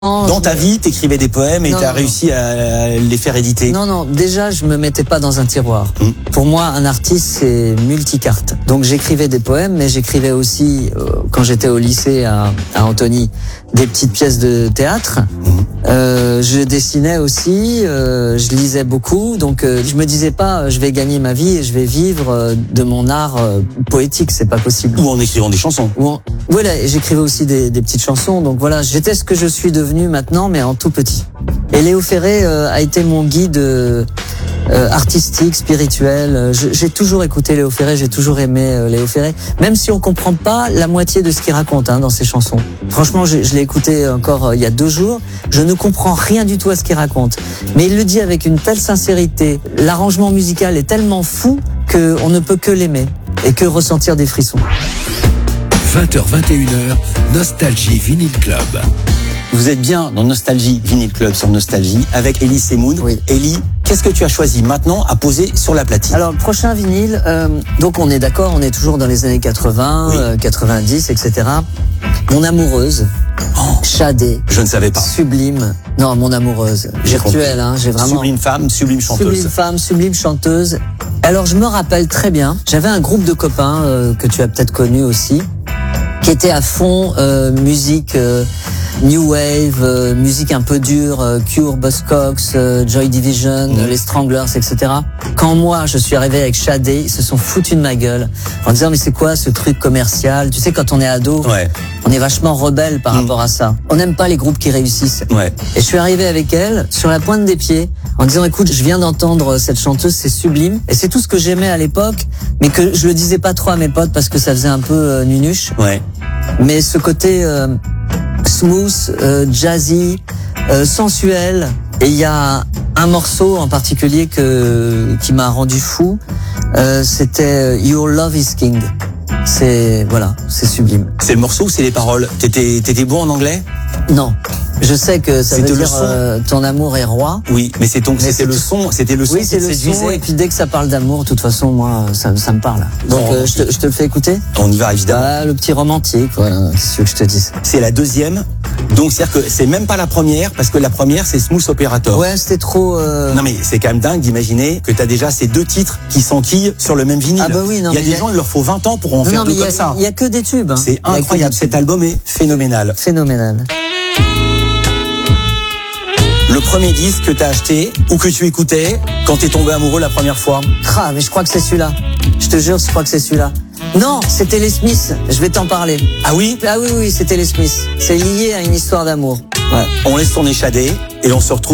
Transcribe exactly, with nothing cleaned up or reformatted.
Dans ta vie, t'écrivais des poèmes et non, t'as non, réussi non. à les faire éditer. Non, non, déjà, je me mettais pas dans un tiroir. Mmh. Pour moi, un artiste, c'est multicarte. Donc, j'écrivais des poèmes, mais j'écrivais aussi, euh, quand j'étais au lycée à, à Antony, des petites pièces de théâtre. Mmh. Euh, je dessinais aussi, euh, je lisais beaucoup. Donc, euh, je me disais pas, je vais gagner ma vie et je vais vivre euh, de mon art euh, poétique. C'est pas possible. Ou en écrivant des chansons. Ou en... Voilà, j'écrivais aussi des, des petites chansons. Donc voilà, j'étais ce que je suis devenu maintenant, mais en tout petit. Et Léo Ferré euh, a été mon guide euh, euh, artistique, spirituel. Je, j'ai toujours écouté Léo Ferré, j'ai toujours aimé euh, Léo Ferré, même si on comprend pas la moitié de ce qu'il raconte hein, dans ses chansons. Franchement, je, je l'ai écouté encore euh, il y a deux jours. Je ne comprends rien du tout à ce qu'il raconte, mais il le dit avec une telle sincérité. L'arrangement musical est tellement fou que on ne peut que l'aimer et que ressentir des frissons. vingt heures vingt et une heures, Nostalgie Vinyl Club. Vous êtes bien dans Nostalgie Vinyl Club sur Nostalgie avec Elie Semoun. Oui. Elie, qu'est-ce que tu as choisi maintenant à poser sur la platine? Alors, le prochain vinyle, euh, donc on est d'accord, on est toujours dans les années quatre-vingts, oui. euh, quatre-vingt-dix, et cetera. Mon amoureuse, oh, Shadé. Je ne savais pas. Sublime. Non, mon amoureuse. Virtuelle, hein, j'ai vraiment. Sublime femme, sublime chanteuse. Sublime femme, sublime chanteuse. Alors, je me rappelle très bien, j'avais un groupe de copains euh, que tu as peut-être connu aussi, qui était à fond euh, musique euh, New Wave, euh, musique un peu dure, euh, Cure, Buzzcocks, euh, Joy Division, mmh. les Stranglers, et cetera. Quand moi, je suis arrivé avec Shadé, ils se sont foutus de ma gueule en disant mais c'est quoi ce truc commercial? Tu sais, quand on est ado, ouais. on est vachement rebelle par mmh. rapport à ça. On n'aime pas les groupes qui réussissent. Ouais. Et je suis arrivé avec elle sur la pointe des pieds en disant écoute, je viens d'entendre cette chanteuse, c'est sublime. Et c'est tout ce que j'aimais à l'époque, mais que je le disais pas trop à mes potes parce que ça faisait un peu euh, nunuche. Ouais. Mais ce côté euh, smooth, euh, jazzy, euh, sensuel. Et il y a un morceau en particulier que qui m'a rendu fou. Euh, c'était Your Love Is King. C'est voilà, c'est sublime. C'est le morceau ou c'est les paroles? T'étais t'étais bon en anglais? Non. Je sais que ça c'était veut dire euh, ton amour est roi. Oui, mais c'est ton, mais c'était le son, c'était le son. Oui, c'est le son. Et puis dès que ça parle d'amour, de toute façon, moi, ça, ça me parle. Donc, euh, je, te, je te le fais écouter. On y va évidemment. Ah, le petit romantique, voilà. Qu'est-ce que je te dise? C'est la deuxième. Donc, c'est-à-dire que c'est même pas la première, parce que la première, c'est Smooth Operator. Ouais, c'était trop. Euh... Non, mais c'est quand même dingue d'imaginer que t'as déjà ces deux titres qui s'enquillent sur le même vinyle. Ah bah oui, non. Il y a des gens, il leur faut vingt ans pour en non, faire non, deux mais comme a, ça. Il y a que des tubes. Hein. C'est incroyable. Cet album est phénoménal. Phénoménal. Le premier disque que t'as acheté ou que tu écoutais quand t'es tombé amoureux la première fois? Ah, mais je crois que c'est celui-là. Je te jure, je crois que c'est celui-là. Non, c'était les Smiths. Je vais t'en parler. Ah oui? Ah oui, oui, c'était les Smiths. C'est lié à une histoire d'amour. Ouais. On laisse tourner Shadé et on se retrouve